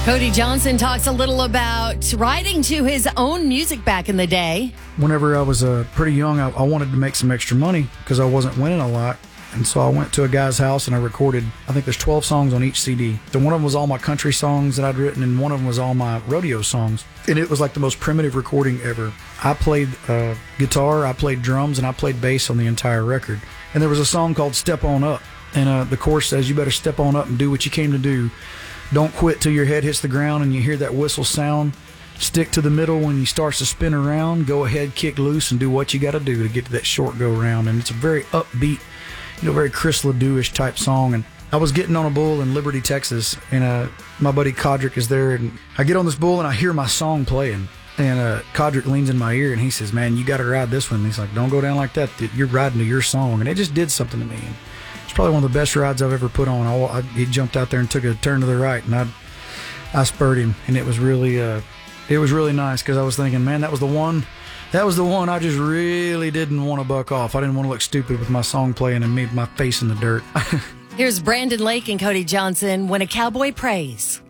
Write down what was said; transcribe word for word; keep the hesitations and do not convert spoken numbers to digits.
Cody Johnson talks a little about writing to his own music back in the day. Whenever I was uh, pretty young, I, I wanted to make some extra money because I wasn't winning a lot. And so I went to a guy's house and I recorded, I think there's twelve songs on each C D. So one of them was all my country songs that I'd written, and one of them was all my rodeo songs. And it was like the most primitive recording ever. I played uh, guitar, I played drums, and I played bass on the entire record. And there was a song called Step On Up. And uh, the chorus says, you better step on up and do what you came to do. Don't quit till your head hits the ground and you hear that whistle sound. Stick to the middle when you starts to spin around. Go ahead, kick loose, and do what you got to do to get to that short go round. And it's a very upbeat, you know, very Chris Ledoux-ish type song. And I was getting on a bull in Liberty, Texas, and uh, my buddy Codrick is there. And I get on this bull and I hear my song playing. And uh, Codrick leans in my ear and he says, man, you got to ride this one. And he's like, don't go down like that. You're riding to your song. And it just did something to me. And it's probably one of the best rides I've ever put on. I, I, he jumped out there and took a turn to the right, and I, I spurred him, and it was really, uh, it was really nice because I was thinking, man, that was the one, that was the one I just really didn't want to buck off. I didn't want to look stupid with my song playing and me my face in the dirt. Here's Brandon Lake and Cody Johnson, When a Cowboy Prays.